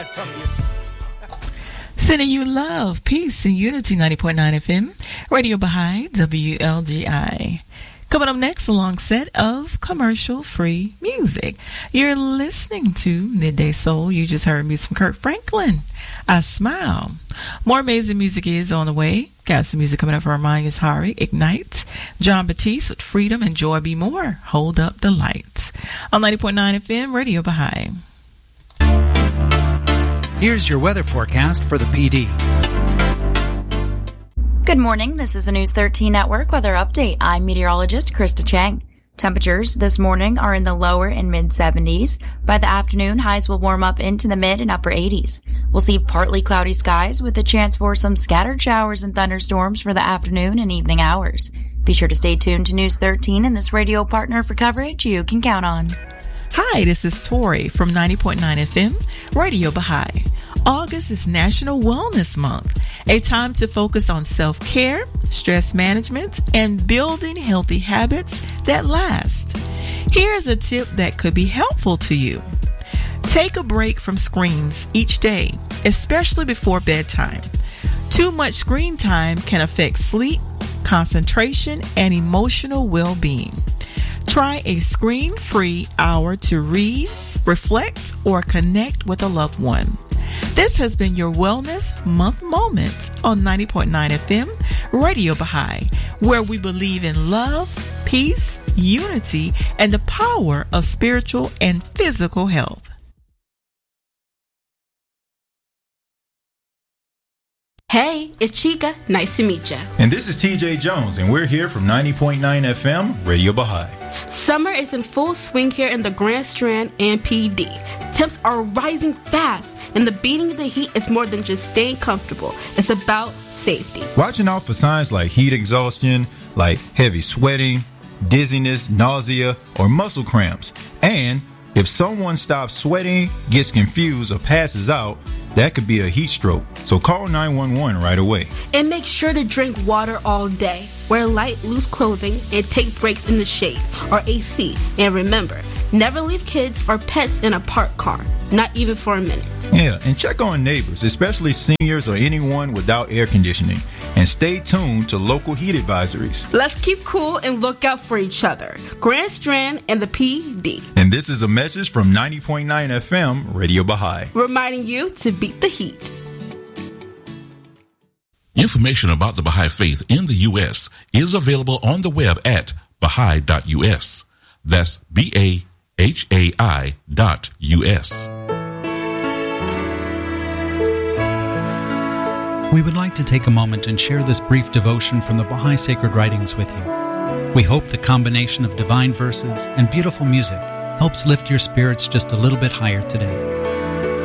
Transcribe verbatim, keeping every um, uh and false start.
Sending you love, peace, and unity. Ninety point nine F M, Radio Baha'i, W L G I. Coming up next, a long set of commercial-free music. You're listening to Midday Soul. You just heard music from Kirk Franklin. I Smile. More amazing music is on the way. Got some music coming up from Amaya's Hari, Ignite. John Batiste with Freedom and Joy Be More. Hold Up the Lights. On ninety point nine F M, Radio Baha'i. Here's your weather forecast for the P D. Good morning. This is a News thirteen Network weather update. I'm meteorologist Krista Chang. Temperatures this morning are in the lower and mid seventies. By the afternoon, highs will warm up into the mid and upper eighties. We'll see partly cloudy skies with a chance for some scattered showers and thunderstorms for the afternoon and evening hours. Be sure to stay tuned to News thirteen and this radio partner for coverage you can count on. Hi, this is Tori from ninety point nine F M, Radio Baha'i. August is National Wellness Month, a time to focus on self-care, stress management, and building healthy habits that last. Here's a tip that could be helpful to you. Take a break from screens each day, especially before bedtime. Too much screen time can affect sleep, concentration, and emotional well-being. Try a screen-free hour to read, reflect, or connect with a loved one. This has been your Wellness Month Moments on ninety point nine F M, Radio Baha'i, where we believe in love, peace, unity, and the power of spiritual and physical health. Hey, it's Chica. Nice to meet ya. And this is T J Jones, and we're here from ninety point nine F M, Radio Baha'i. Summer is in full swing here in the Grand Strand and P D. Temps are rising fast, and the beating of the heat is more than just staying comfortable. It's about safety. Watching out for signs like heat exhaustion, like heavy sweating, dizziness, nausea, or muscle cramps. And if someone stops sweating, gets confused, or passes out, that could be a heat stroke. So call nine one one right away. And make sure to drink water all day. Wear light, loose clothing, and take breaks in the shade or A C. And remember, never leave kids or pets in a parked car, not even for a minute. Yeah, and check on neighbors, especially seniors or anyone without air conditioning. And stay tuned to local heat advisories. Let's keep cool and look out for each other. Grand Strand and the P D. And this is a message from ninety point nine F M, Radio Baha'i. Reminding you to beat the heat. Information about the Baha'i Faith in the U S is available on the web at baha'i dot U S. That's B A H A I dot U S. We would like to take a moment and share this brief devotion from the Baha'i Sacred Writings with you. We hope the combination of divine verses and beautiful music helps lift your spirits just a little bit higher today.